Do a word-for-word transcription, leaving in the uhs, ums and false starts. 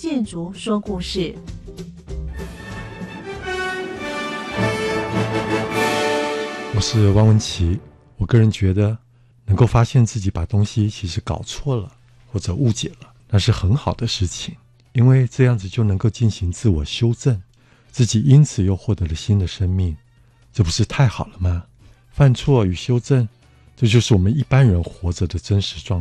建筑说故事。 我是汪文琪，我个人觉得能够发现自己把东西其实搞错了或者误解了，那是很好的事情，因为这样子就能够进行自我修正，自己因此又获得了新的生命，这不是太好了吗？犯错与修正，这就是我们一般人活着的真实状态。